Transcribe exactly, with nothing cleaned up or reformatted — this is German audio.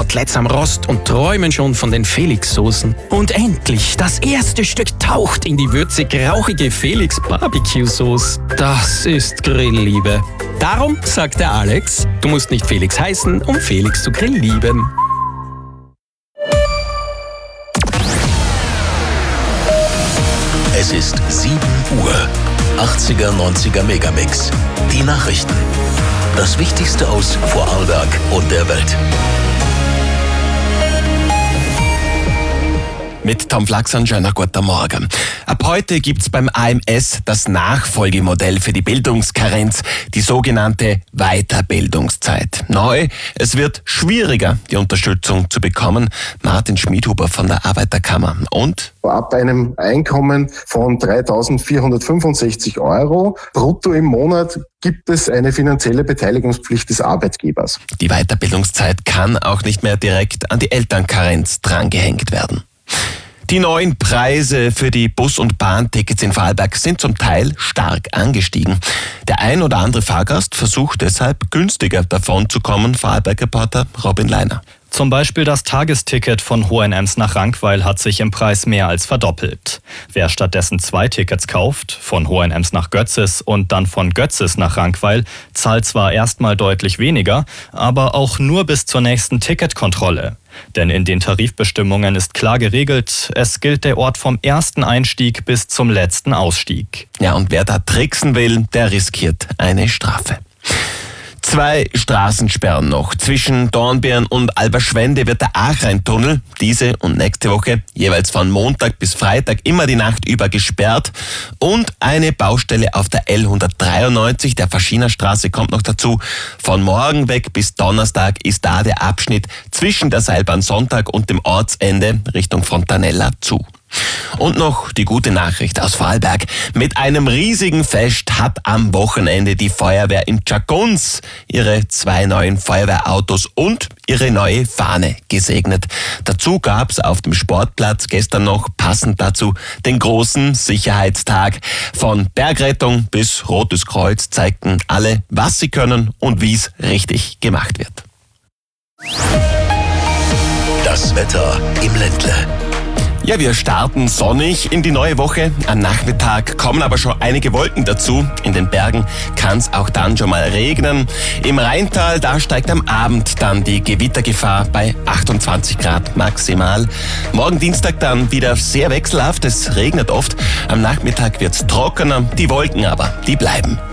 Koteletts am Rost und träumen schon von den Felix-Soßen. Und endlich, das erste Stück taucht in die würzig-rauchige Felix-Barbecue-Sauce. Das ist Grillliebe. Darum sagt der Alex, du musst nicht Felix heißen, um Felix zu grilllieben. Es ist sieben Uhr. achtziger, neunziger Megamix. Die Nachrichten. Das Wichtigste aus Vorarlberg und der Welt. Mit Tom Flachs, einen schönen guten Morgen. Ab heute gibt's beim A M S das Nachfolgemodell für die Bildungskarenz, die sogenannte Weiterbildungszeit. Neu, es wird schwieriger, die Unterstützung zu bekommen. Martin Schmidhuber von der Arbeiterkammer. Und? Ab einem Einkommen von dreitausendvierhundertfünfundsechzig Euro brutto im Monat gibt es eine finanzielle Beteiligungspflicht des Arbeitgebers. Die Weiterbildungszeit kann auch nicht mehr direkt an die Elternkarenz drangehängt werden. Die neuen Preise für die Bus- und Bahntickets in Vorarlberg sind zum Teil stark angestiegen. Der ein oder andere Fahrgast versucht deshalb günstiger davon zu kommen, Vorarlberg-Reporter Robin Leiner. Zum Beispiel das Tagesticket von Hohenems nach Rankweil hat sich im Preis mehr als verdoppelt. Wer stattdessen zwei Tickets kauft, von Hohenems nach Götzis und dann von Götzis nach Rankweil, zahlt zwar erstmal deutlich weniger, aber auch nur bis zur nächsten Ticketkontrolle. Denn in den Tarifbestimmungen ist klar geregelt, es gilt der Ort vom ersten Einstieg bis zum letzten Ausstieg. Ja, und wer da tricksen will, der riskiert eine Strafe. Zwei Straßensperren noch. Zwischen Dornbirn und Alberschwende wird der Achreintunnel diese und nächste Woche jeweils von Montag bis Freitag immer die Nacht über gesperrt. Und eine Baustelle auf der L hundertdreiundneunzig, der Faschinerstraße, kommt noch dazu. Von morgen weg bis Donnerstag ist da der Abschnitt zwischen der Seilbahn Sonntag und dem Ortsende Richtung Fontanella zu. Und noch die gute Nachricht aus Vorarlberg. Mit einem riesigen Fest hat am Wochenende die Feuerwehr in Tschagguns ihre zwei neuen Feuerwehrautos und ihre neue Fahne gesegnet. Dazu gab's auf dem Sportplatz gestern noch passend dazu den großen Sicherheitstag. Von Bergrettung bis Rotes Kreuz zeigten alle, was sie können und wie's richtig gemacht wird. Das Wetter im Ländle. Ja, wir starten sonnig in die neue Woche. Am Nachmittag kommen aber schon einige Wolken dazu. In den Bergen kann es auch dann schon mal regnen. Im Rheintal, da steigt am Abend dann die Gewittergefahr bei achtundzwanzig Grad maximal. Morgen Dienstag dann wieder sehr wechselhaft. Es regnet oft. Am Nachmittag wird's trockener. Die Wolken aber, die bleiben.